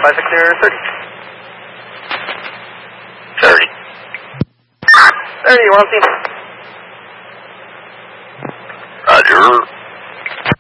Bicycle clear 30. 30. 30, we're on scene. Roger.